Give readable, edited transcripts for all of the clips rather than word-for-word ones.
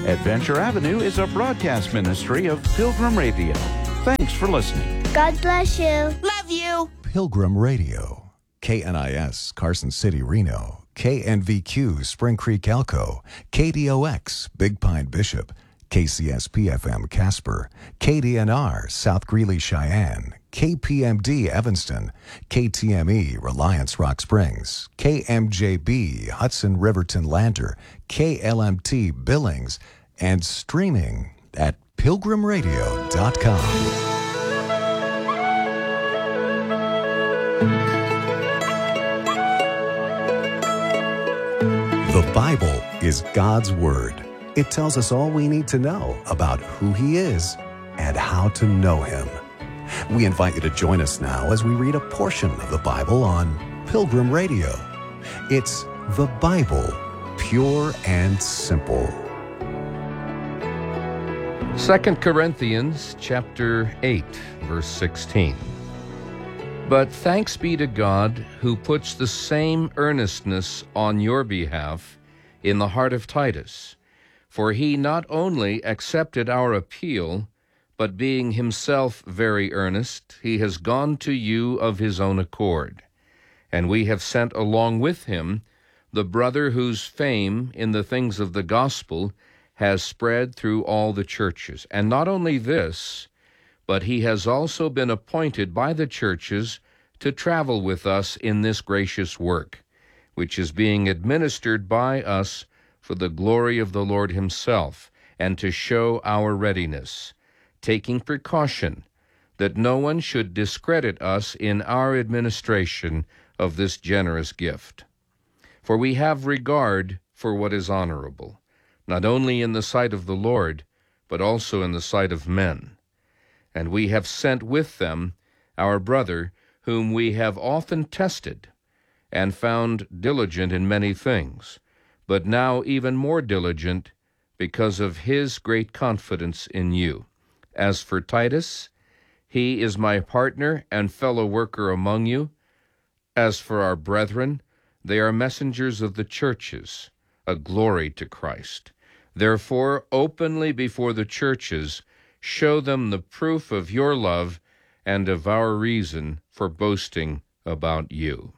Adventure Avenue is a broadcast ministry of Pilgrim Radio. Thanks for listening. God bless you. Love you. Pilgrim Radio. KNIS, Carson City, Reno. KNVQ, Spring Creek, Elko. KDOX, Big Pine, Bishop. KCSP-FM, Casper. KDNR, South Greeley, Cheyenne. KPMD, Evanston. KTME, Reliance, Rock Springs. KMJB, Hudson, Riverton, Lander. KLMT, Billings. And streaming at pilgrimradio.com. The Bible is God's Word. It tells us all we need to know about who He is and how to know Him. We invite you to join us now as we read a portion of the Bible on Pilgrim Radio. It's the Bible, pure and simple. 2 Corinthians chapter 8, verse 16. But thanks be to God who puts the same earnestness on your behalf in the heart of Titus. For he not only accepted our appeal, but being himself very earnest, he has gone to you of his own accord. And we have sent along with him the brother whose fame in the things of the gospel has spread through all the churches. And not only this, but he has also been appointed by the churches to travel with us in this gracious work, which is being administered by us for the glory of the Lord himself, and to show our readiness, taking precaution that no one should discredit us in our administration of this generous gift. For we have regard for what is honorable, not only in the sight of the Lord, but also in the sight of men. And we have sent with them our brother, whom we have often tested, and found diligent in many things, but now even more diligent because of his great confidence in you. As for Titus, he is my partner and fellow worker among you. As for our brethren, they are messengers of the churches, a glory to Christ. Therefore, openly before the churches, show them the proof of your love and of our reason for boasting about you.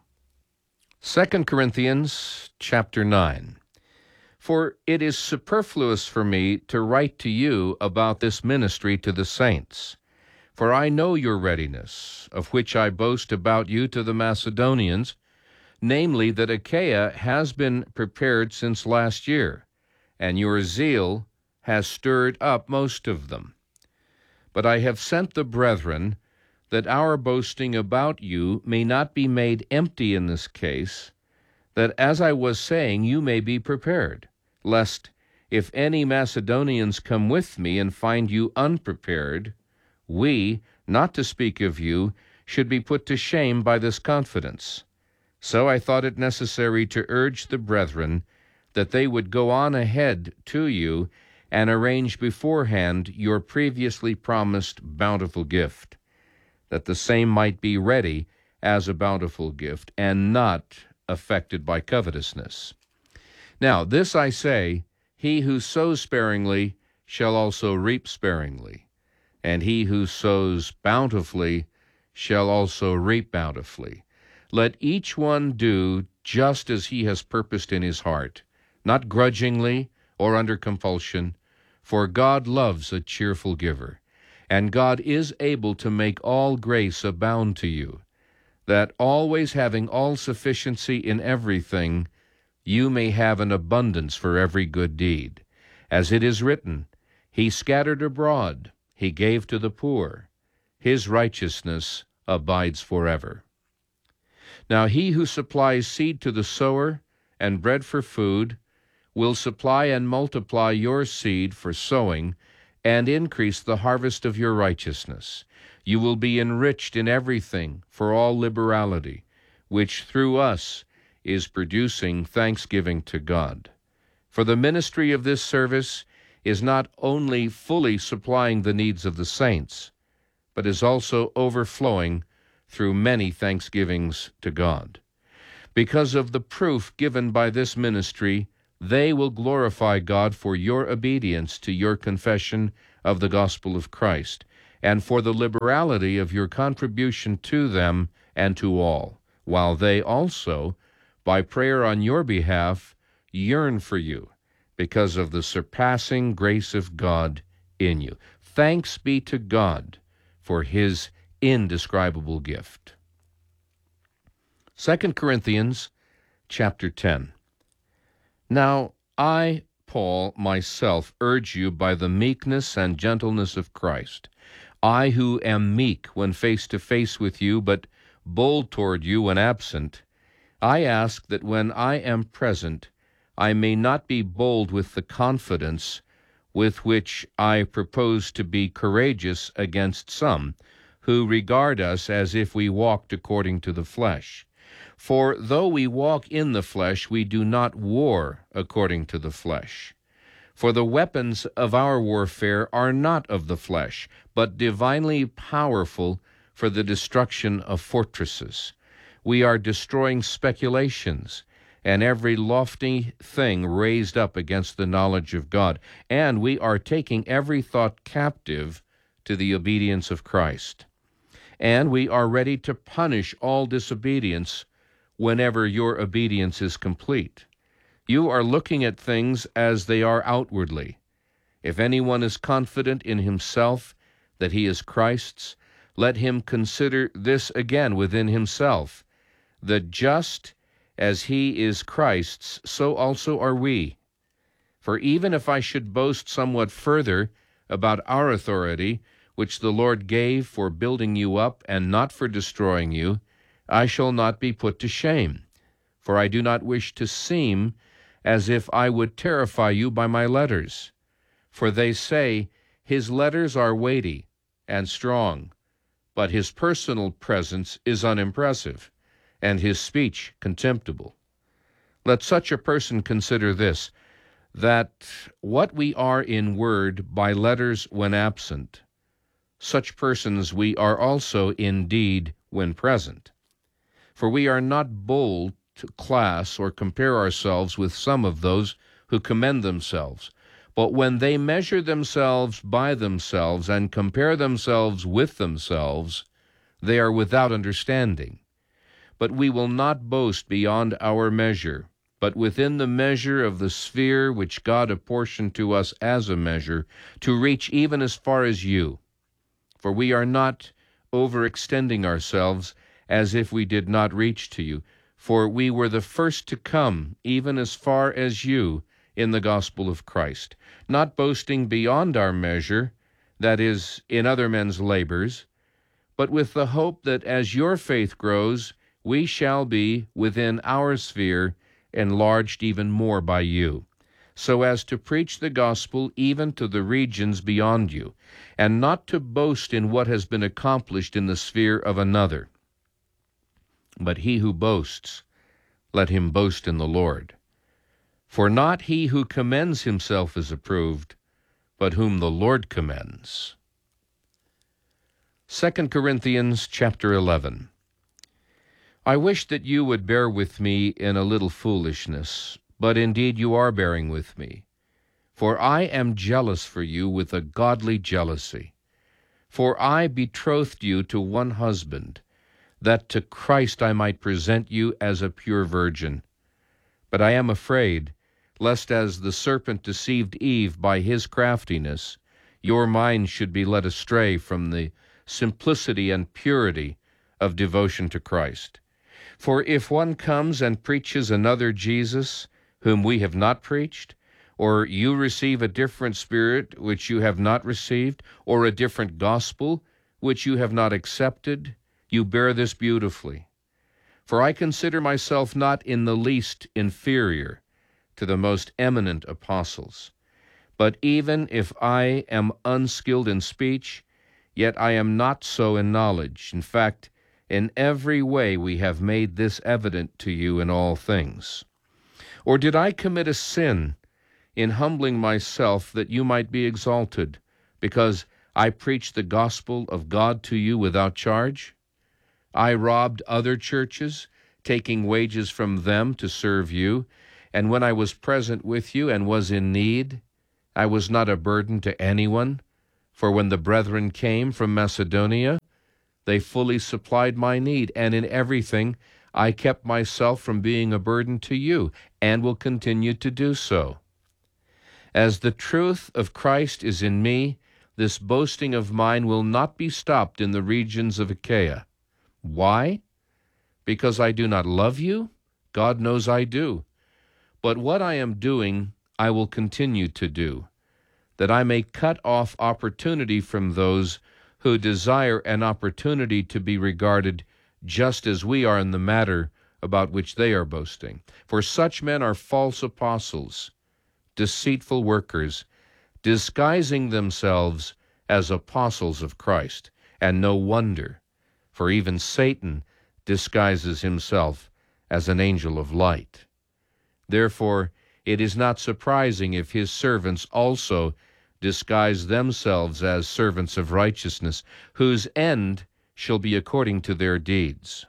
2 Corinthians chapter 9. For it is superfluous for me to write to you about this ministry to the saints. For I know your readiness, of which I boast about you to the Macedonians, namely that Achaia has been prepared since last year, and your zeal has stirred up most of them. But I have sent the brethren, that our boasting about you may not be made empty in this case, that, as I was saying, you may be prepared, lest, if any Macedonians come with me and find you unprepared, we, not to speak of you, should be put to shame by this confidence. So I thought it necessary to urge the brethren that they would go on ahead to you and arrange beforehand your previously promised bountiful gift, that the same might be ready as a bountiful gift, and not affected by covetousness. Now this I say, he who sows sparingly shall also reap sparingly, and he who sows bountifully shall also reap bountifully. Let each one do just as he has purposed in his heart, not grudgingly or under compulsion, for God loves a cheerful giver. And God is able to make all grace abound to you, that always having all sufficiency in everything, you may have an abundance for every good deed. As it is written, He scattered abroad, He gave to the poor. His righteousness abides forever. Now he who supplies seed to the sower and bread for food will supply and multiply your seed for sowing, and increase the harvest of your righteousness. You will be enriched in everything for all liberality, which through us is producing thanksgiving to God. For the ministry of this service is not only fully supplying the needs of the saints, but is also overflowing through many thanksgivings to God. Because of the proof given by this ministry, they will glorify God for your obedience to your confession of the gospel of Christ, and for the liberality of your contribution to them and to all, while they also, by prayer on your behalf, yearn for you, because of the surpassing grace of God in you. Thanks be to God for his indescribable gift. 2 Corinthians chapter 10. Now I, Paul, myself urge you by the meekness and gentleness of Christ, I who am meek when face to face with you, but bold toward you when absent, I ask that when I am present, I may not be bold with the confidence with which I propose to be courageous against some, who regard us as if we walked according to the flesh. For though we walk in the flesh, we do not war according to the flesh. For the weapons of our warfare are not of the flesh, but divinely powerful for the destruction of fortresses. We are destroying speculations and every lofty thing raised up against the knowledge of God, and we are taking every thought captive to the obedience of Christ. And we are ready to punish all disobedience whenever your obedience is complete. You are looking at things as they are outwardly. If anyone is confident in himself that he is Christ's, let him consider this again within himself, that just as he is Christ's, so also are we. For even if I should boast somewhat further about our authority, which the Lord gave for building you up and not for destroying you, I shall not be put to shame. For I do not wish to seem as if I would terrify you by my letters. For they say, his letters are weighty and strong, but his personal presence is unimpressive, and his speech contemptible. Let such a person consider this, that what we are in word by letters when absent, such persons we are also in deed when present. For we are not bold to class or compare ourselves with some of those who commend themselves, but when they measure themselves by themselves and compare themselves with themselves, they are without understanding. But we will not boast beyond our measure, but within the measure of the sphere which God apportioned to us as a measure, to reach even as far as you. For we are not overextending ourselves as if we did not reach to you, for we were the first to come, even as far as you, in the gospel of Christ, not boasting beyond our measure, that is, in other men's labors, but with the hope that as your faith grows, we shall be, within our sphere, enlarged even more by you, so as to preach the gospel even to the regions beyond you, and not to boast in what has been accomplished in the sphere of another. But he who boasts, let him boast in the Lord. For not he who commends himself is approved, but whom the Lord commends. 2 Corinthians chapter 11. I wish that you would bear with me in a little foolishness, but indeed you are bearing with me. For I am jealous for you with a godly jealousy. For I betrothed you to one husband, that to Christ I might present you as a pure virgin. But I am afraid, lest as the serpent deceived Eve by his craftiness, your mind should be led astray from the simplicity and purity of devotion to Christ. For if one comes and preaches another Jesus, whom we have not preached, or you receive a different spirit which you have not received, or a different gospel which you have not accepted, you bear this beautifully. For I consider myself not in the least inferior to the most eminent apostles. But even if I am unskilled in speech, yet I am not so in knowledge. In fact, in every way we have made this evident to you in all things. Or did I commit a sin in humbling myself that you might be exalted, because I preached the gospel of God to you without charge? I robbed other churches, taking wages from them to serve you, And when I was present with you and was in need, I was not a burden to anyone. For when the brethren came from Macedonia, they fully supplied my need, and in everything I kept myself from being a burden to you, and will continue to do so. As the truth of Christ is in me, this boasting of mine will not be stopped in the regions of Achaia. Why? Because I do not love you? God knows I do. But what I am doing, I will continue to do, that I may cut off opportunity from those who desire an opportunity to be regarded just as we are in the matter about which they are boasting. For such men are false apostles, deceitful workers, disguising themselves as apostles of Christ. And no wonder, for even Satan disguises himself as an angel of light. Therefore, it is not surprising if his servants also disguise themselves as servants of righteousness, whose end shall be according to their deeds.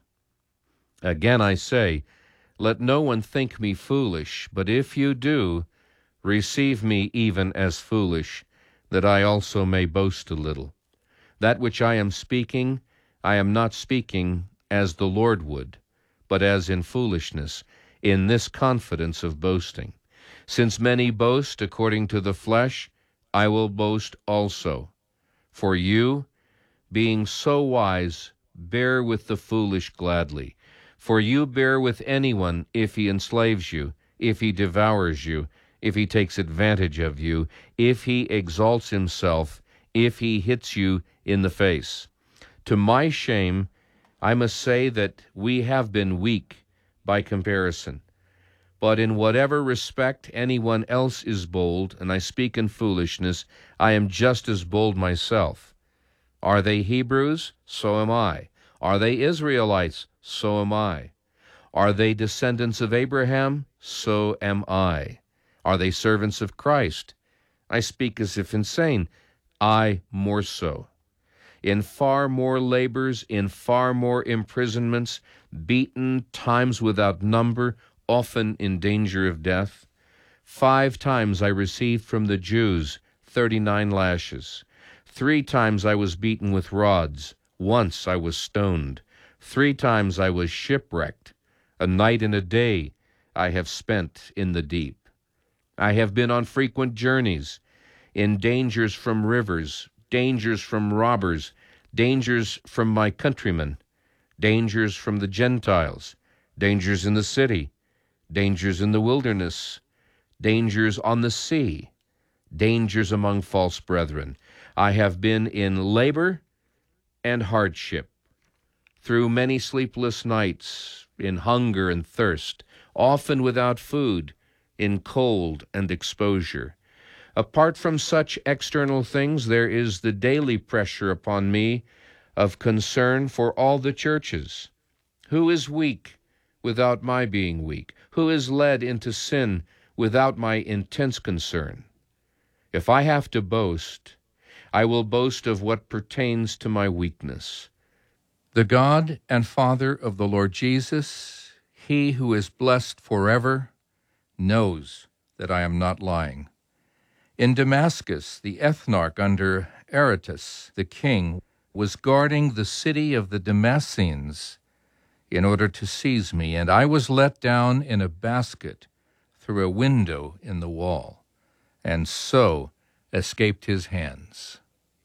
Again I say, let no one think me foolish, but if you do, receive me even as foolish, that I also may boast a little. That which I am speaking, I am not speaking as the Lord would, but as in foolishness, in this confidence of boasting. Since many boast according to the flesh, I will boast also. For you, being so wise, bear with the foolish gladly. For you bear with anyone if he enslaves you, if he devours you, if he takes advantage of you, if he exalts himself, if he hits you in the face. To my shame, I must say that we have been weak by comparison. But in whatever respect anyone else is bold, and I speak in foolishness, I am just as bold myself. Are they Hebrews? So am I. Are they Israelites? So am I. Are they descendants of Abraham? So am I. Are they servants of Christ? I speak as if insane. I more so. In far more labors, in far more imprisonments, beaten times without number, often in danger of death. 5 times I received from the Jews 39 lashes. 3 times I was beaten with rods. Once I was stoned. 3 times I was shipwrecked. A night and a day I have spent in the deep. I have been on frequent journeys, in dangers from rivers, dangers from robbers, dangers from my countrymen, dangers from the Gentiles, dangers in the city, dangers in the wilderness, dangers on the sea, dangers among false brethren. I have been in labor and hardship, through many sleepless nights, in hunger and thirst, often without food, in cold and exposure. Apart from such external things, there is the daily pressure upon me of concern for all the churches. Who is weak without my being weak? Who is led into sin without my intense concern? If I have to boast, I will boast of what pertains to my weakness. The God and Father of the Lord Jesus, he who is blessed forever, knows that I am not lying. In Damascus, the ethnarch under Aretas, the king, was guarding the city of the Damascenes in order to seize me, and I was let down in a basket through a window in the wall, and so escaped his hands.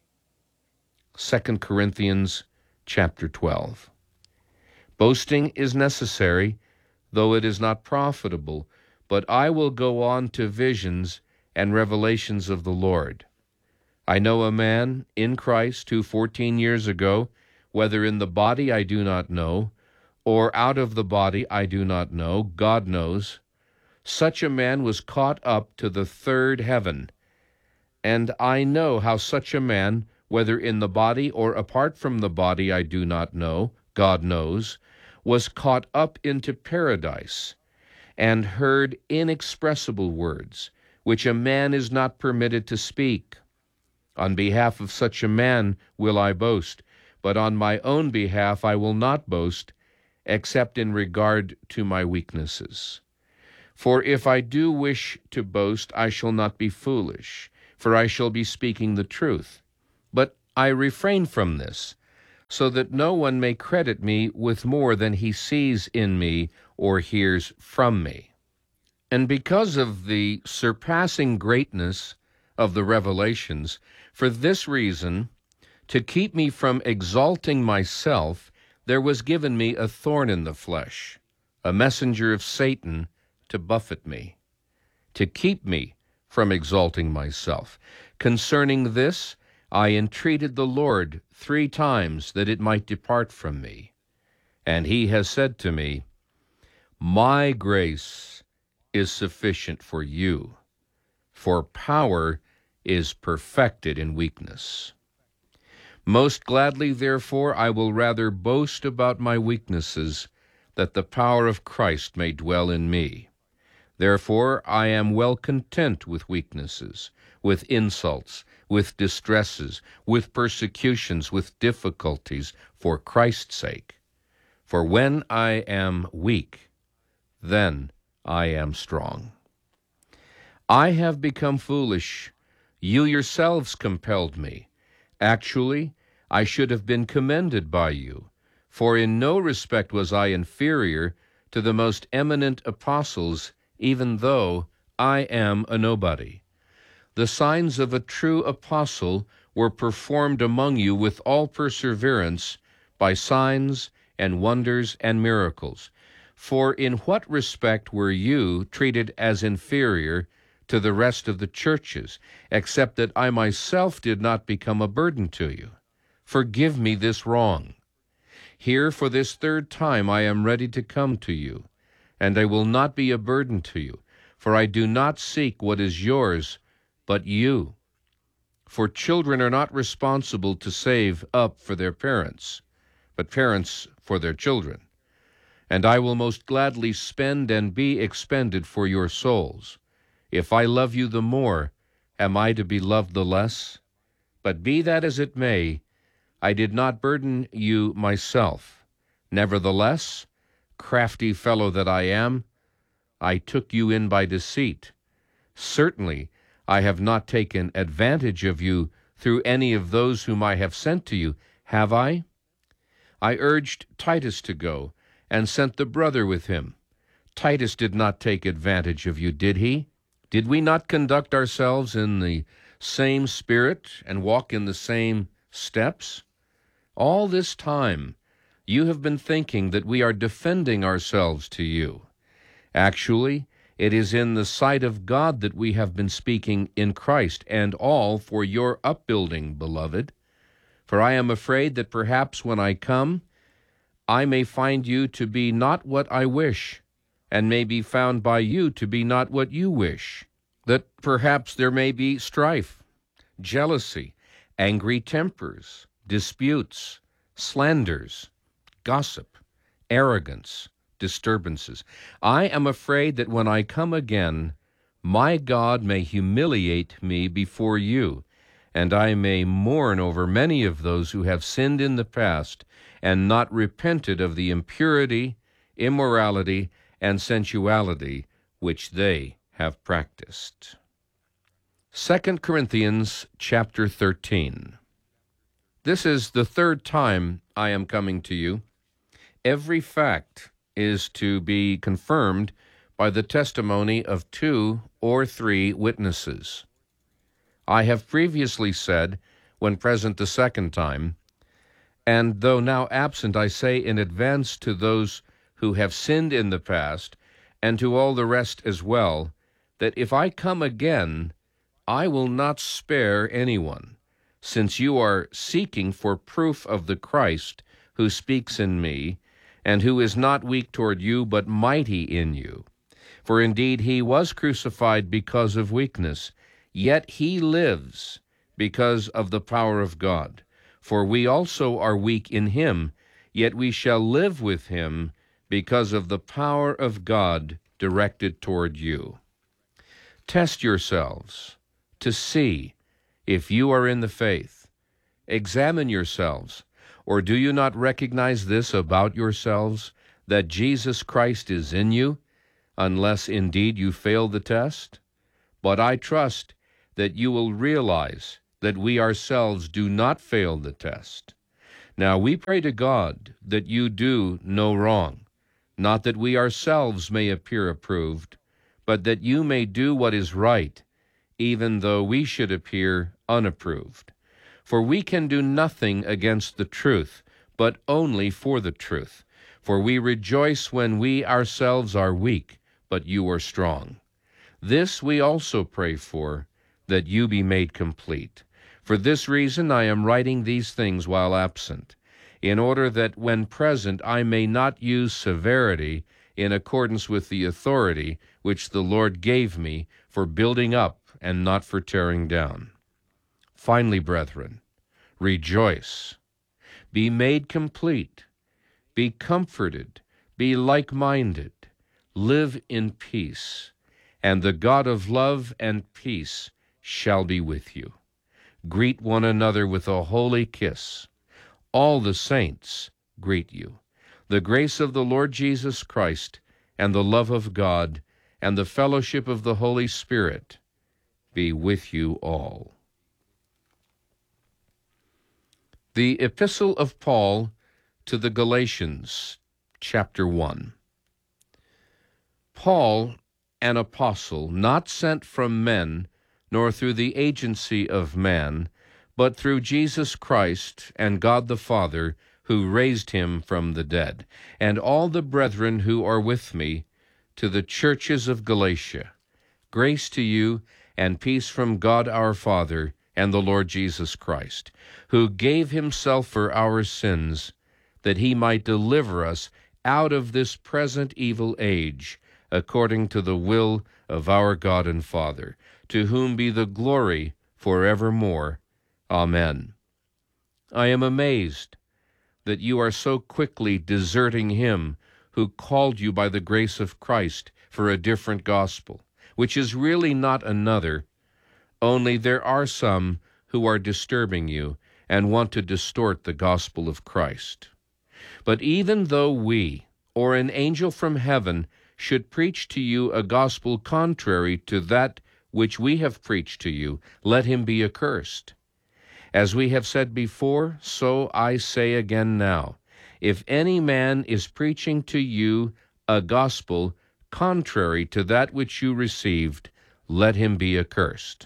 2 Corinthians chapter 12. Boasting is necessary, though it is not profitable, but I will go on to visions and revelations of the Lord. I know a man in Christ who 14 years ago, whether in the body I do not know, or out of the body I do not know, God knows, such a man was caught up to the 3rd heaven. And I know how such a man, whether in the body or apart from the body I do not know, God knows, was caught up into paradise, and heard inexpressible words, which a man is not permitted to speak. On behalf of such a man will I boast, but on my own behalf I will not boast, except in regard to my weaknesses. For if I do wish to boast, I shall not be foolish, for I shall be speaking the truth. But I refrain from this, so that no one may credit me with more than he sees in me or hears from me. And because of the surpassing greatness of the revelations, for this reason, to keep me from exalting myself, there was given me a thorn in the flesh, a messenger of Satan to buffet me, to keep me from exalting myself. Concerning this, I entreated the Lord 3 times that it might depart from me. And he has said to me, My grace is sufficient for you, for power is perfected in weakness. Most gladly, therefore, I will rather boast about my weaknesses, that the power of Christ may dwell in me. Therefore I am well content with weaknesses, with insults, with distresses, with persecutions, with difficulties, for Christ's sake. For when I am weak, then I am strong. I have become foolish. You yourselves compelled me. Actually, I should have been commended by you, for in no respect was I inferior to the most eminent apostles, even though I am a nobody. The signs of a true apostle were performed among you with all perseverance by signs and wonders and miracles. For in what respect were you treated as inferior to the rest of the churches, except that I myself did not become a burden to you? Forgive me this wrong. Here for this 3rd time I am ready to come to you, and I will not be a burden to you, for I do not seek what is yours, but you. For children are not responsible to save up for their parents, but parents for their children. And I will most gladly spend and be expended for your souls. If I love you the more, am I to be loved the less? But be that as it may, I did not burden you myself. Nevertheless, crafty fellow that I am, I took you in by deceit. Certainly, I have not taken advantage of you through any of those whom I have sent to you, have I? I urged Titus to go, and sent the brother with him. Titus did not take advantage of you, did he? Did we not conduct ourselves in the same spirit and walk in the same steps? All this time, you have been thinking that we are defending ourselves to you. Actually, it is in the sight of God that we have been speaking in Christ, and all for your upbuilding, beloved. For I am afraid that perhaps when I come, I may find you to be not what I wish, and may be found by you to be not what you wish, that perhaps there may be strife, jealousy, angry tempers, disputes, slanders, gossip, arrogance, disturbances. I am afraid that when I come again, my God may humiliate me before you, and I may mourn over many of those who have sinned in the past and not repented of the impurity, immorality, and sensuality which they have practiced. 2 Corinthians chapter 13. This is the 3rd time I am coming to you. Every fact is to be confirmed by the testimony of 2 or 3 witnesses. I have previously said, when present the 2nd time, and though now absent, I say in advance to those who have sinned in the past, and to all the rest as well, that if I come again, I will not spare anyone, since you are seeking for proof of the Christ who speaks in me, and who is not weak toward you, but mighty in you. For indeed he was crucified because of weakness, yet he lives because of the power of God. For we also are weak in him, yet we shall live with him because of the power of God directed toward you. Test yourselves to see if you are in the faith. Examine yourselves, or do you not recognize this about yourselves, that Jesus Christ is in you, unless indeed you fail the test. But I trust that you will realize that we ourselves do not fail the test. Now we pray to God that you do no wrong, not that we ourselves may appear approved, but that you may do what is right, even though we should appear unapproved. For we can do nothing against the truth, but only for the truth. For we rejoice when we ourselves are weak, but you are strong. This we also pray for, that you be made complete. For this reason I am writing these things while absent, in order that when present I may not use severity in accordance with the authority which the Lord gave me for building up and not for tearing down. Finally, brethren, rejoice, be made complete, be comforted, be like-minded, live in peace, and the God of love and peace shall be with you. Greet one another with a holy kiss. All the saints greet you. The grace of the Lord Jesus Christ, and the love of God, and the fellowship of the Holy Spirit be with you all. The Epistle of Paul to the Galatians, chapter 1. Paul, an apostle, not sent from men, nor through the agency of man, but through Jesus Christ and God the Father, who raised him from the dead, and all the brethren who are with me, to the churches of Galatia. Grace to you, and peace from God our Father and the Lord Jesus Christ, who gave himself for our sins, that he might deliver us out of this present evil age, according to the will of our God and Father, to whom be the glory forevermore. Amen. I am amazed that you are so quickly deserting him who called you by the grace of Christ for a different gospel, which is really not another, only there are some who are disturbing you and want to distort the gospel of Christ. But even though we, or an angel from heaven, should preach to you a gospel contrary to that which we have preached to you, let him be accursed. As we have said before, so I say again now, if any man is preaching to you a gospel contrary to that which you received, let him be accursed.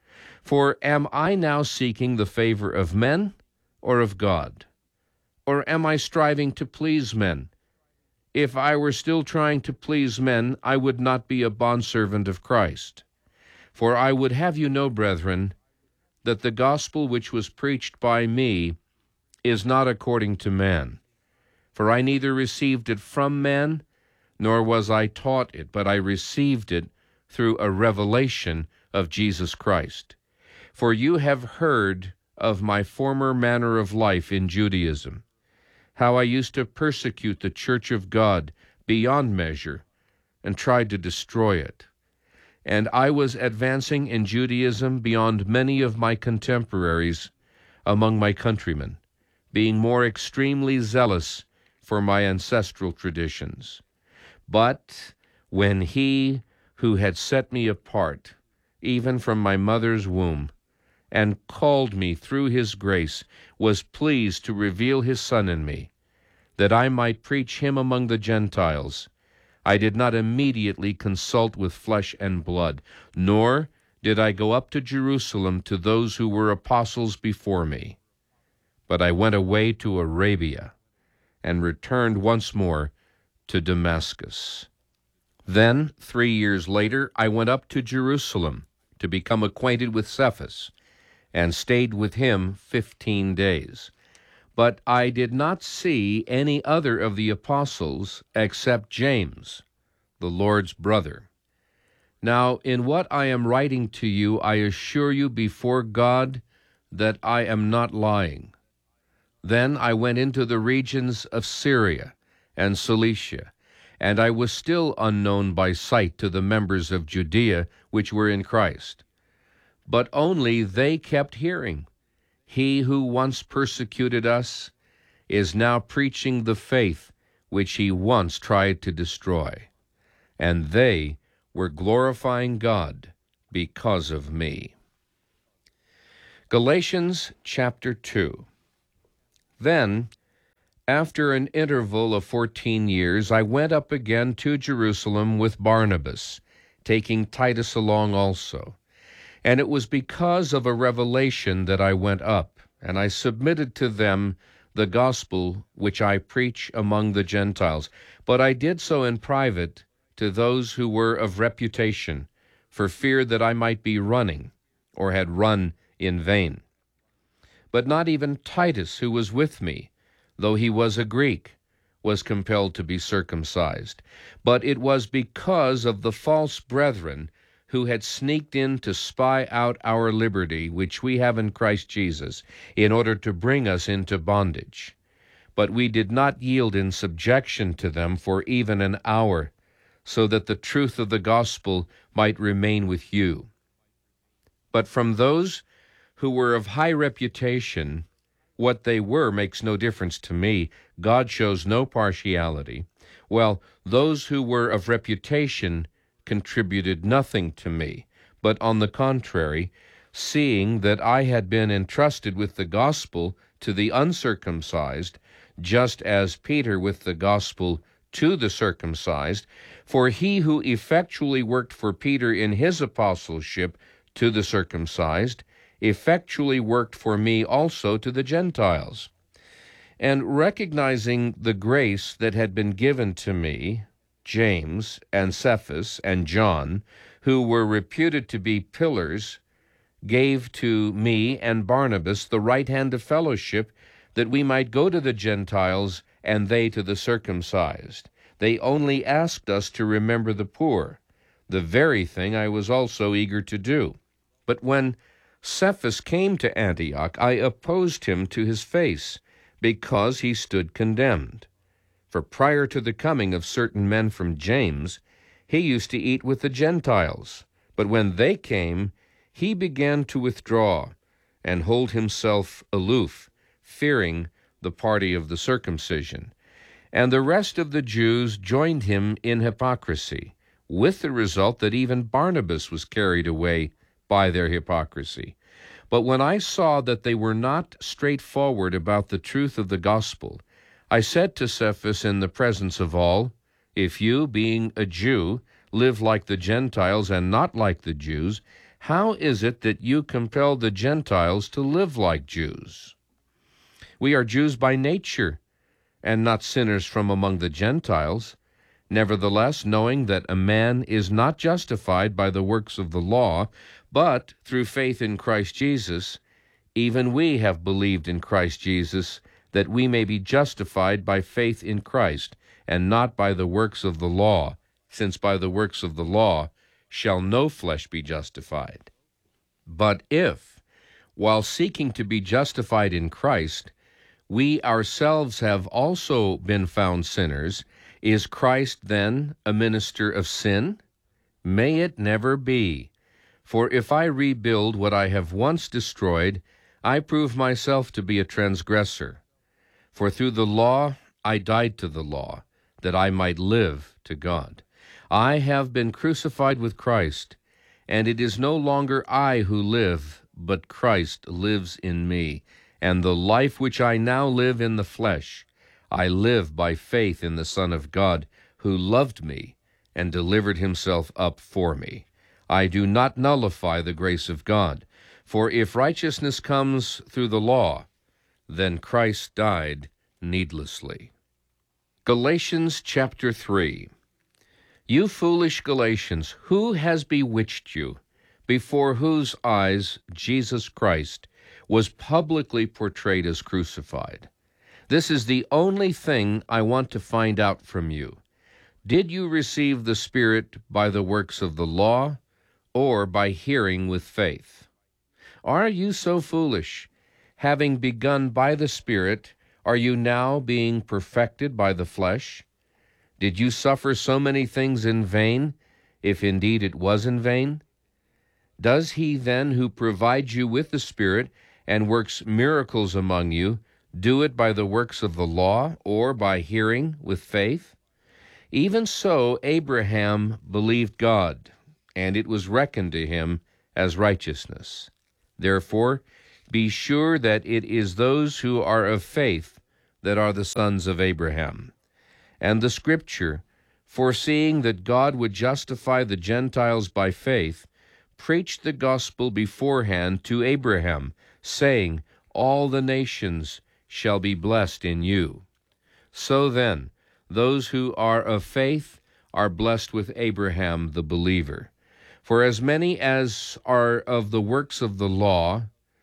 For am I now seeking the favor of men or of God? Or am I striving to please men? If I were still trying to please men, I would not be a bondservant of Christ. For I would have you know, brethren, that the gospel which was preached by me is not according to man. For I neither received it from man, nor was I taught it, but I received it through a revelation of Jesus Christ. For you have heard of my former manner of life in Judaism, how I used to persecute the church of God beyond measure and tried to destroy it. And I was advancing in Judaism beyond many of my contemporaries among my countrymen, being more extremely zealous for my ancestral traditions. But when he who had set me apart, even from my mother's womb, and called me through his grace, was pleased to reveal his Son in me, that I might preach him among the Gentiles, I did not immediately consult with flesh and blood, nor did I go up to Jerusalem to those who were apostles before me. But I went away to Arabia, and returned once more to Damascus. Then, 3 years later, I went up to Jerusalem to become acquainted with Cephas, and stayed with him 15 days. But I did not see any other of the apostles except James, the Lord's brother. Now, in what I am writing to you, I assure you before God that I am not lying. Then I went into the regions of Syria and Cilicia, and I was still unknown by sight to the members of Judea which were in Christ. But only they kept hearing, "He who once persecuted us is now preaching the faith which he once tried to destroy." and they were glorifying God because of me. Galatians chapter 2. Then, after an interval of 14 years, I went up again to Jerusalem with Barnabas, taking Titus along also. And it was because of a revelation that I went up, and I submitted to them the gospel which I preach among the Gentiles. But I did so in private to those who were of reputation, for fear that I might be running, or had run in vain. But not even Titus, who was with me, though he was a Greek, was compelled to be circumcised. But it was because of the false brethren who had sneaked in to spy out our liberty, which we have in Christ Jesus, in order to bring us into bondage. But we did not yield in subjection to them for even an hour, so that the truth of the gospel might remain with you. But from those who were of high reputation, what they were makes no difference to me. God shows no partiality. Well, those who were of reputation contributed nothing to me, but on the contrary, seeing that I had been entrusted with the gospel to the uncircumcised, just as Peter with the gospel to the circumcised, for he who effectually worked for Peter in his apostleship to the circumcised, effectually worked for me also to the Gentiles. And recognizing the grace that had been given to me, James and Cephas and John, who were reputed to be pillars, gave to me and Barnabas the right hand of fellowship, that we might go to the Gentiles and they to the circumcised. They only asked us to remember the poor, the very thing I was also eager to do. But when Cephas came to Antioch, I opposed him to his face, because he stood condemned. For prior to the coming of certain men from James, he used to eat with the Gentiles. But when they came, he began to withdraw and hold himself aloof, fearing the party of the circumcision. And the rest of the Jews joined him in hypocrisy, with the result that even Barnabas was carried away by their hypocrisy. But when I saw that they were not straightforward about the truth of the gospel, I said to Cephas in the presence of all, "If you, being a Jew, live like the Gentiles and not like the Jews, how is it that you compel the Gentiles to live like Jews? We are Jews by nature, and not sinners from among the Gentiles. Nevertheless, knowing that a man is not justified by the works of the law, but through faith in Christ Jesus, even we have believed in Christ Jesus, that we may be justified by faith in Christ, and not by the works of the law, since by the works of the law shall no flesh be justified. But if, while seeking to be justified in Christ, we ourselves have also been found sinners, is Christ then a minister of sin? May it never be. For if I rebuild what I have once destroyed, I prove myself to be a transgressor. For through the law I died to the law, that I might live to God. I have been crucified with Christ, and it is no longer I who live, but Christ lives in me. And the life which I now live in the flesh, I live by faith in the Son of God, who loved me and delivered himself up for me. I do not nullify the grace of God, for if righteousness comes through the law, then Christ died needlessly. Galatians chapter 3. You foolish Galatians, who has bewitched you, before whose eyes Jesus Christ was publicly portrayed as crucified? This is the only thing I want to find out from you. Did you receive the Spirit by the works of the law, or by hearing with faith? Are you so foolish? Having begun by the Spirit, are you now being perfected by the flesh? Did you suffer so many things in vain, if indeed it was in vain? Does he then who provides you with the Spirit and works miracles among you do it by the works of the law, or by hearing with faith? Even so Abraham believed God, and it was reckoned to him as righteousness. Therefore, be sure that it is those who are of faith that are the sons of Abraham. And the Scripture, foreseeing that God would justify the Gentiles by faith, preached the gospel beforehand to Abraham, saying, All the nations shall be blessed in you. So then, those who are of faith are blessed with Abraham the believer. For as many as are of the works of the law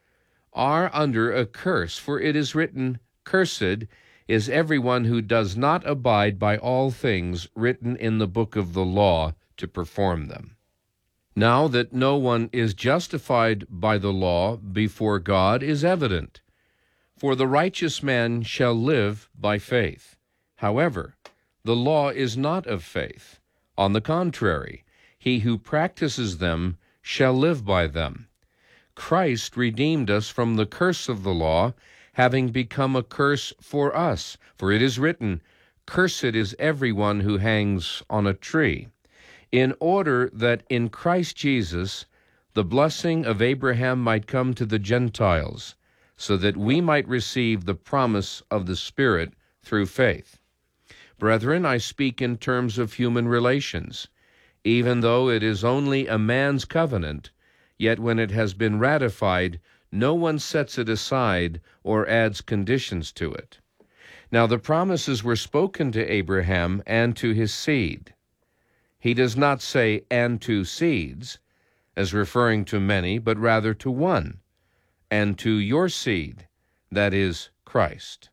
are under a curse, for it is written, Cursed is everyone who does not abide by all things written in the book of the law to perform them. Now that no one is justified by the law before God is evident, for the righteous man shall live by faith. However, the law is not of faith. On the contrary, he who practices them shall live by them. Christ redeemed us from the curse of the law, having become a curse for us. For it is written, Cursed is everyone who hangs on a tree, in order that in Christ Jesus the blessing of Abraham might come to the Gentiles, so that we might receive the promise of the Spirit through faith. Brethren, I speak in terms of human relations. Even though it is only a man's covenant, yet when it has been ratified, no one sets it aside or adds conditions to it. Now the promises were spoken to Abraham and to his seed. He does not say, and to seeds, as referring to many, but rather to one, and to your seed, that is, Christ.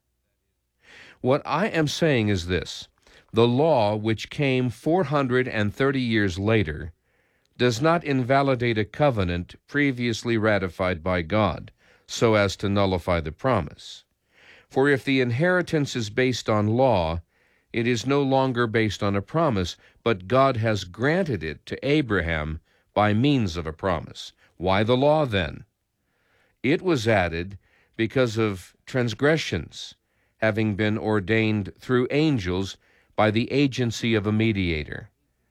What I am saying is this: the law, which came 430 years later, does not invalidate a covenant previously ratified by God, so as to nullify the promise. For if the inheritance is based on law, it is no longer based on a promise, but God has granted it to Abraham by means of a promise. Why the law then? It was added because of transgressions, having been ordained through angels by the agency of a mediator,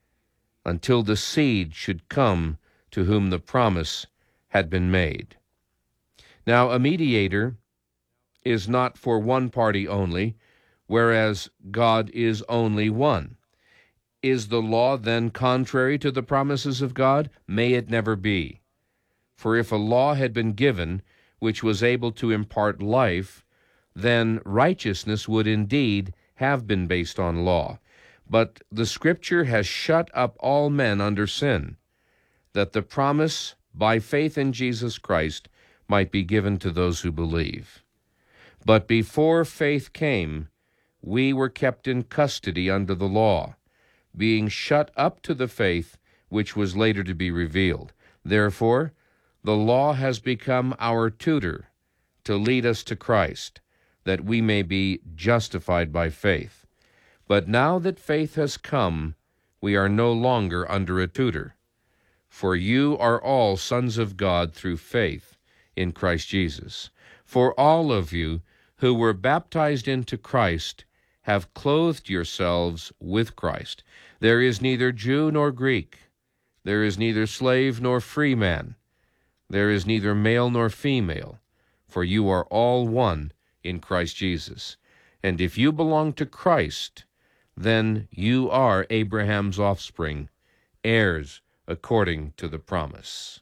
until the seed should come to whom the promise had been made. Now, a mediator is not for one party only, whereas God is only one. Is the law then contrary to the promises of God? May it never be. For if a law had been given which was able to impart life, then righteousness would indeed have been based on law. But the Scripture has shut up all men under sin, that the promise by faith in Jesus Christ might be given to those who believe. But before faith came, we were kept in custody under the law, being shut up to the faith which was later to be revealed. Therefore, the law has become our tutor to lead us to Christ, that we may be justified by faith. But now that faith has come, we are no longer under a tutor. For you are all sons of God through faith in Christ Jesus. For all of you who were baptized into Christ have clothed yourselves with Christ. There is neither Jew nor Greek. There is neither slave nor free man. There is neither male nor female. For you are all one in Christ Jesus. And if you belong to Christ, then you are Abraham's offspring, heirs according to the promise.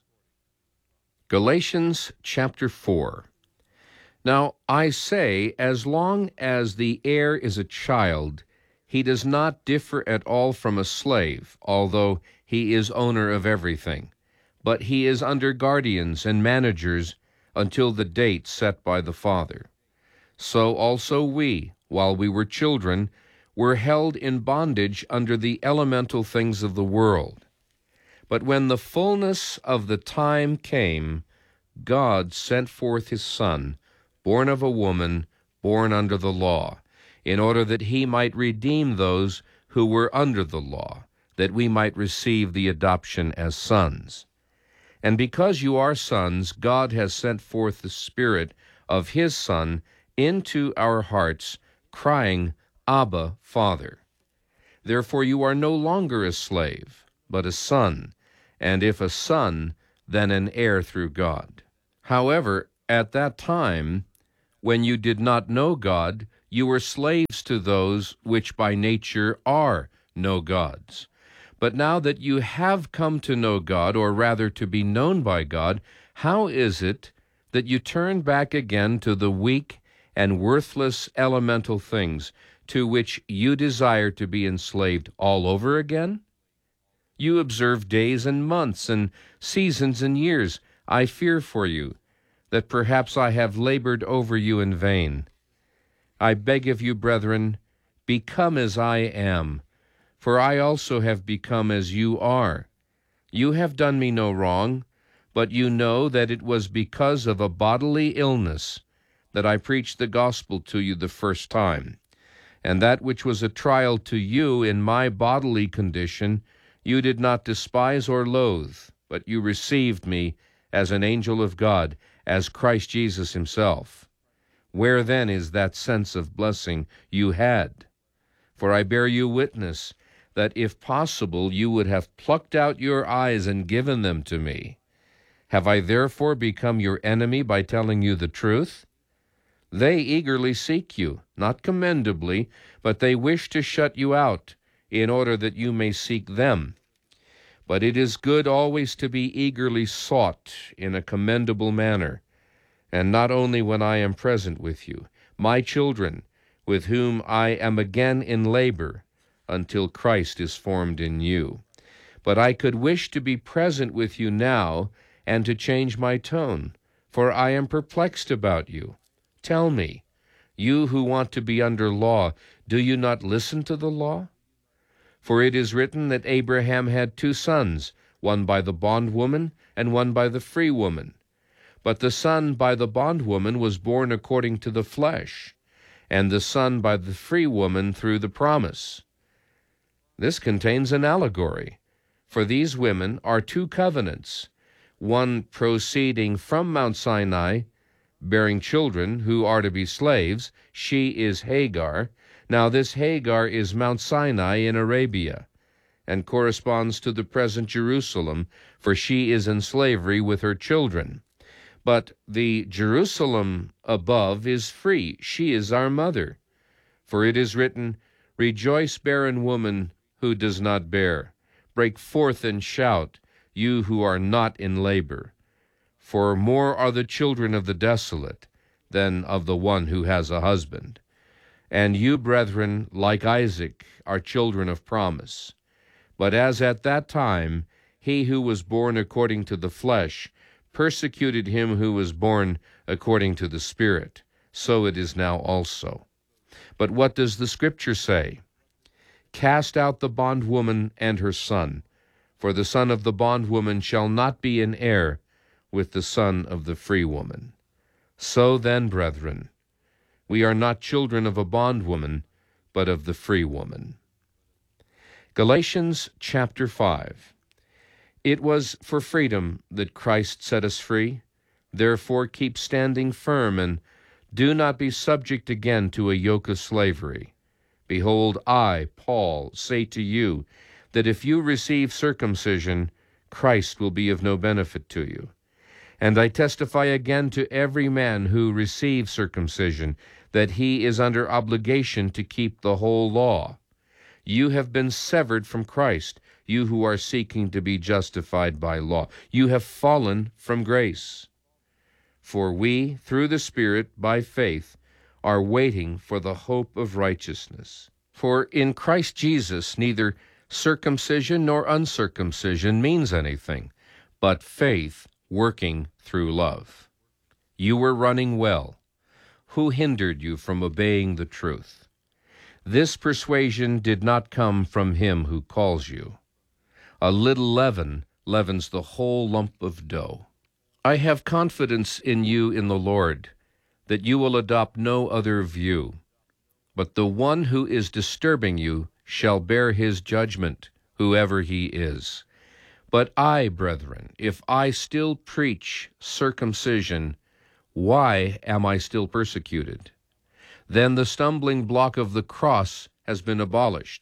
Galatians chapter 4. Now I say, as long as the heir is a child, he does not differ at all from a slave, although he is owner of everything. But he is under guardians and managers until the date set by the Father. So also we, while we were children, were held in bondage under the elemental things of the world. But when the fullness of the time came, God sent forth his Son, born of a woman, born under the law, in order that he might redeem those who were under the law, that we might receive the adoption as sons. And because you are sons, God has sent forth the Spirit of his Son into our hearts, crying, Abba, Father. Therefore you are no longer a slave, but a son, and if a son, then an heir through God. However, at that time, when you did not know God, you were slaves to those which by nature are no gods. But now that you have come to know God, or rather to be known by God, how is it that you turn back again to the weak and worthless elemental things to which you desire to be enslaved all over again? You observe days and months and seasons and years. I fear for you that perhaps I have labored over you in vain. I beg of you, brethren, become as I am, for I also have become as you are. You have done me no wrong, but you know that it was because of a bodily illness that I preached the gospel to you the first time, and that which was a trial to you in my bodily condition you did not despise or loathe, but you received me as an angel of God, as Christ Jesus himself. Where then is that sense of blessing you had? For I bear you witness that if possible you would have plucked out your eyes and given them to me. Have I therefore become your enemy by telling you the truth? They eagerly seek you, not commendably, but they wish to shut you out, in order that you may seek them. But it is good always to be eagerly sought in a commendable manner, and not only when I am present with you, my children, with whom I am again in labor, until Christ is formed in you. But I could wish to be present with you now, and to change my tone, for I am perplexed about you. Tell me, you who want to be under law, do you not listen to the law? For it is written that Abraham had 2 sons, one by the bondwoman and one by the free woman. But the son by the bondwoman was born according to the flesh, and the son by the free woman through the promise. This contains an allegory, for these women are 2 covenants, one proceeding from Mount Sinai, bearing children who are to be slaves. She is Hagar. Now this Hagar is Mount Sinai in Arabia, and corresponds to the present Jerusalem, for she is in slavery with her children. But the Jerusalem above is free. She is our mother. For it is written, Rejoice, barren woman who does not bear. Break forth and shout, you who are not in labor. For more are the children of the desolate than of the one who has a husband. And you, brethren, like Isaac, are children of promise. But as at that time he who was born according to the flesh persecuted him who was born according to the Spirit, so it is now also. But what does the Scripture say? Cast out the bondwoman and her son, for the son of the bondwoman shall not be an heir with the son of the free woman. So then, brethren, we are not children of a bondwoman, but of the free woman. Galatians chapter 5. It was for freedom that Christ set us free. Therefore keep standing firm, and do not be subject again to a yoke of slavery. Behold, I, Paul, say to you, that if you receive circumcision, Christ will be of no benefit to you. And I testify again to every man who receives circumcision, that he is under obligation to keep the whole law. You have been severed from Christ, you who are seeking to be justified by law. You have fallen from grace. For we, through the Spirit, by faith, are waiting for the hope of righteousness. For in Christ Jesus neither circumcision nor uncircumcision means anything, but faith working through love. You were running well. Who hindered you from obeying the truth? This persuasion did not come from him who calls you. A little leaven leavens the whole lump of dough. I have confidence in you in the Lord, that you will adopt no other view. But the one who is disturbing you shall bear his judgment, whoever he is. But I, brethren, if I still preach circumcision, why am I still persecuted? Then the stumbling block of the cross has been abolished.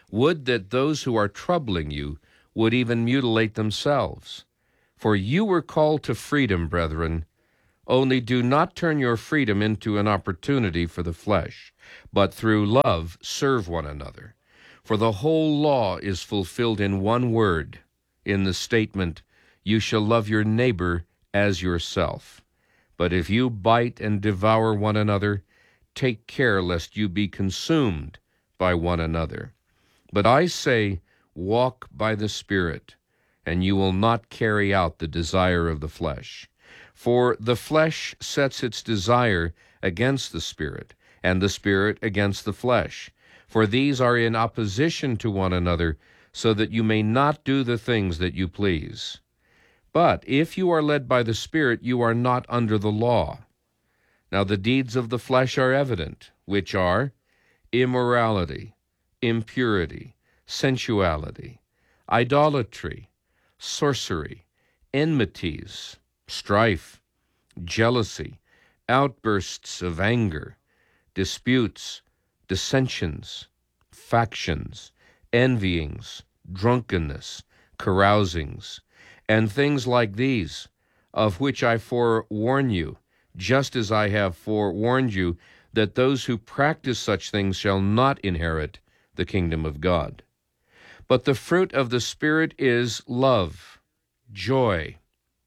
Would that those who are troubling you would even mutilate themselves. For you were called to freedom, brethren. Only do not turn your freedom into an opportunity for the flesh, but through love serve one another. For the whole law is fulfilled in one word, in the statement, you shall love your neighbor as yourself. But if you bite and devour one another, take care lest you be consumed by one another. But I say, walk by the Spirit, and you will not carry out the desire of the flesh. For the flesh sets its desire against the Spirit, and the Spirit against the flesh. For these are in opposition to one another, so that you may not do the things that you please. But if you are led by the Spirit, you are not under the law. Now the deeds of the flesh are evident, which are immorality, impurity, sensuality, idolatry, sorcery, enmities, strife, jealousy, outbursts of anger, disputes, dissensions, factions, envyings, drunkenness, carousings, and things like these, of which I forewarn you, just as I have forewarned you, that those who practice such things shall not inherit the kingdom of God. But the fruit of the Spirit is love, joy,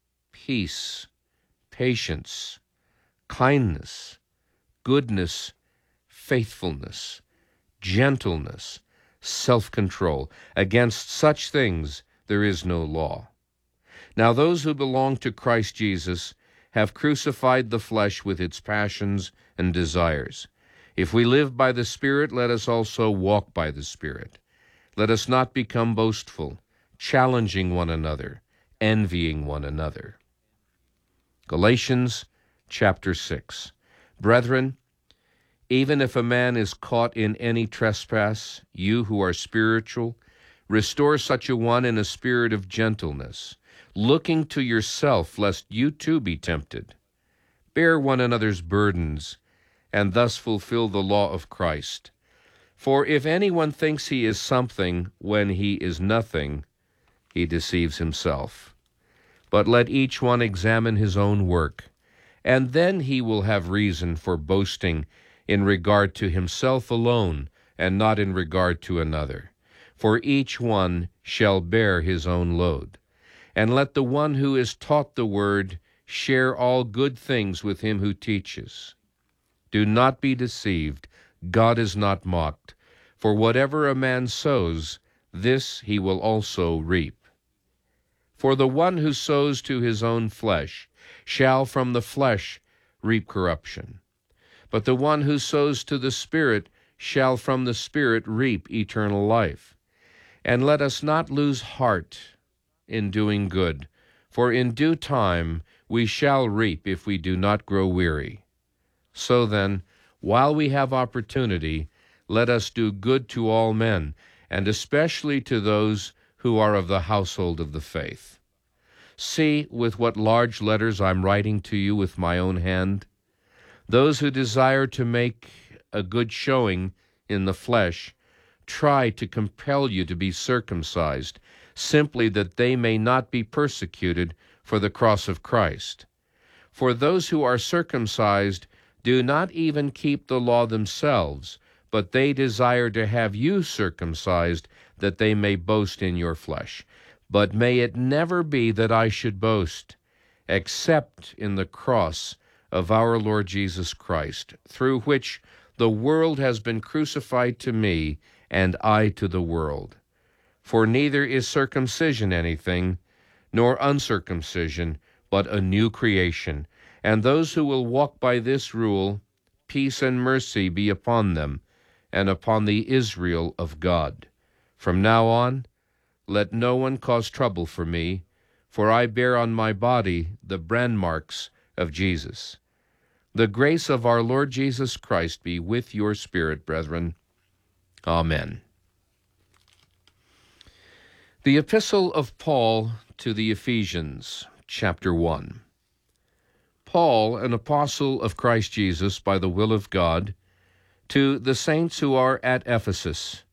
peace, patience, kindness, goodness, faithfulness, gentleness, self-control. Against such things there is no law. Now those who belong to Christ Jesus have crucified the flesh with its passions and desires. If we live by the Spirit, let us also walk by the Spirit. Let us not become boastful, challenging one another, envying one another. Galatians chapter 6. Brethren, even if a man is caught in any trespass, you who are spiritual, restore such a one in a spirit of gentleness, looking to yourself, lest you too be tempted. Bear one another's burdens, and thus fulfill the law of Christ. For if anyone thinks he is something when he is nothing, he deceives himself. But let each one examine his own work, and then he will have reason for boasting in regard to himself alone, and not in regard to another. For each one shall bear his own load. And let the one who is taught the word share all good things with him who teaches. Do not be deceived, God is not mocked. For whatever a man sows, this he will also reap. For the one who sows to his own flesh shall from the flesh reap corruption. But the one who sows to the Spirit shall from the Spirit reap eternal life. And let us not lose heart in doing good, for in due time we shall reap if we do not grow weary. So then, while we have opportunity, let us do good to all men, and especially to those who are of the household of the faith. See with what large letters I'm writing to you with my own hand. Those who desire to make a good showing in the flesh try to compel you to be circumcised, simply that they may not be persecuted for the cross of Christ. For those who are circumcised do not even keep the law themselves, but they desire to have you circumcised, that they may boast in your flesh. But may it never be that I should boast, except in the cross of our Lord Jesus Christ, through which the world has been crucified to me, and I to the world. For neither is circumcision anything, nor uncircumcision, but a new creation. And those who will walk by this rule, peace and mercy be upon them, and upon the Israel of God. From now on, let no one cause trouble for me, for I bear on my body the brand marks of Jesus. The grace of our Lord Jesus Christ be with your spirit, brethren. Amen. The Epistle of Paul to the Ephesians, chapter 1. Paul, an apostle of Christ Jesus by the will of God, to the saints who are at Ephesus,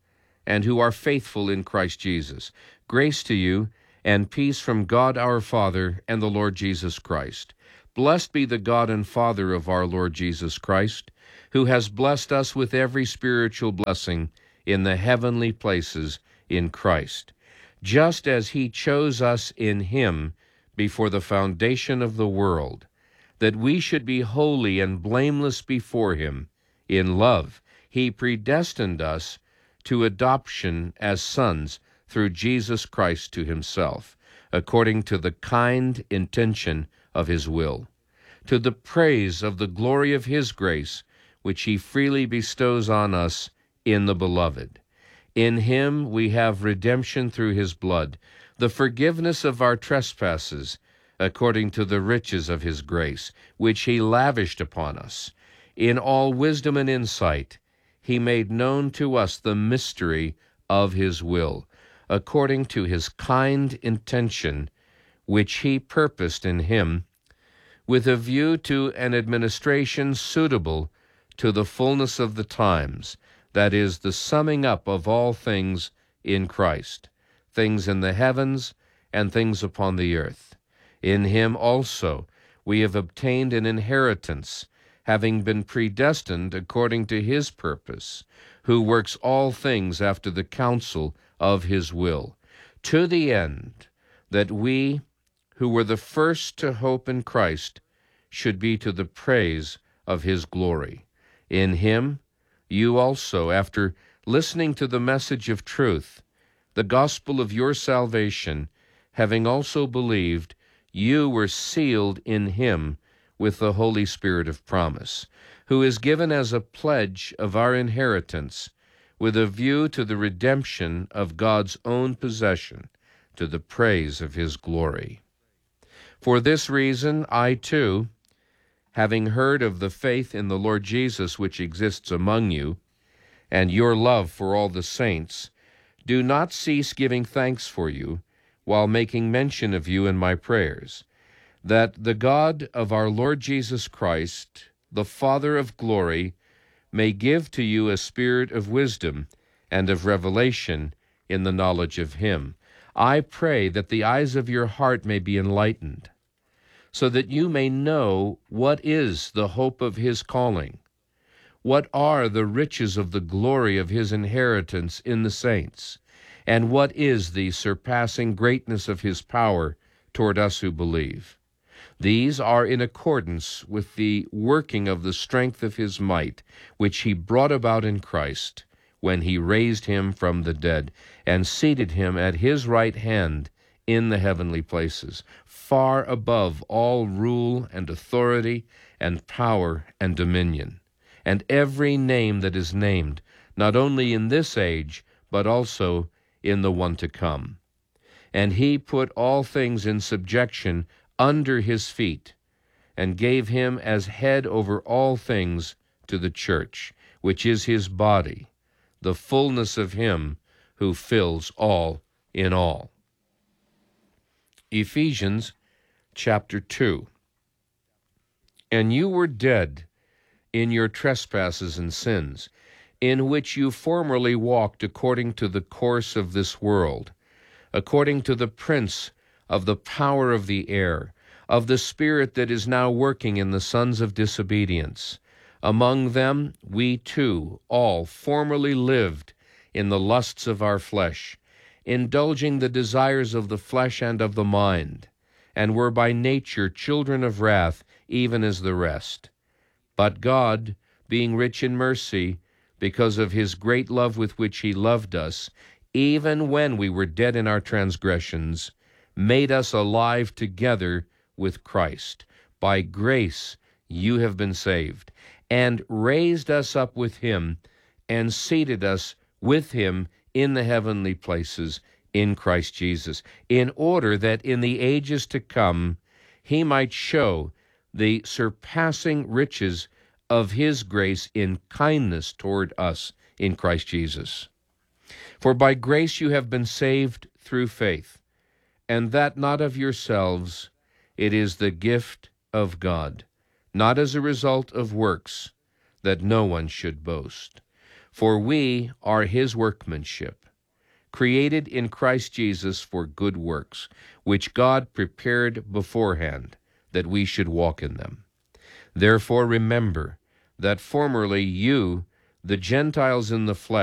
and who are faithful in Christ Jesus. Grace to you and peace from God our Father and the Lord Jesus Christ. Blessed be the God and Father of our Lord Jesus Christ, who has blessed us with every spiritual blessing in the heavenly places in Christ, just as he chose us in him before the foundation of the world, that we should be holy and blameless before him. In love, he predestined us to adoption as sons through Jesus Christ to himself, according to the kind intention of his will, to the praise of the glory of his grace, which he freely bestows on us in the Beloved. In him we have redemption through his blood, the forgiveness of our trespasses, according to the riches of his grace, which he lavished upon us. In all wisdom and insight, he made known to us the mystery of his will, according to his kind intention, which he purposed in him, with a view to an administration suitable to the fullness of the times, that is, the summing up of all things in Christ, things in the heavens and things upon the earth. In him also we have obtained an inheritance, having been predestined according to his purpose, who works all things after the counsel of his will, to the end that we, who were the first to hope in Christ, should be to the praise of his glory. In him you also, after listening to the message of truth, the gospel of your salvation, having also believed, you were sealed in him with the Holy Spirit of promise, who is given as a pledge of our inheritance, with a view to the redemption of God's own possession, to the praise of his glory. For this reason, I too, having heard of the faith in the Lord Jesus which exists among you, and your love for all the saints, do not cease giving thanks for you, while making mention of you in my prayers, that the God of our Lord Jesus Christ, the Father of glory, may give to you a spirit of wisdom and of revelation in the knowledge of him. I pray that the eyes of your heart may be enlightened, so that you may know what is the hope of his calling, what are the riches of the glory of his inheritance in the saints, and what is the surpassing greatness of his power toward us who believe. These are in accordance with the working of the strength of his might, which he brought about in Christ, when he raised him from the dead, and seated him at his right hand in the heavenly places, far above all rule and authority and power and dominion, and every name that is named, not only in this age, but also in the one to come. And he put all things in subjection under his feet, and gave him as head over all things to the church, which is his body, the fullness of him who fills all in all. Ephesians chapter 2. And you were dead in your trespasses and sins, in which you formerly walked according to the course of this world, according to the prince of the power of the air, of the spirit that is now working in the sons of disobedience. Among them we too all formerly lived in the lusts of our flesh, indulging the desires of the flesh and of the mind, and were by nature children of wrath, even as the rest. But God, being rich in mercy, because of his great love with which he loved us, even when we were dead in our transgressions, made us alive together with Christ. By grace you have been saved, and raised us up with him, and seated us with him in the heavenly places in Christ Jesus, in order that in the ages to come he might show the surpassing riches of his grace in kindness toward us in Christ Jesus. For by grace you have been saved through faith, and that not of yourselves, it is the gift of God, not as a result of works, that no one should boast. For we are his workmanship, created in Christ Jesus for good works, which God prepared beforehand that we should walk in them. Therefore remember that formerly you, the Gentiles in the flesh,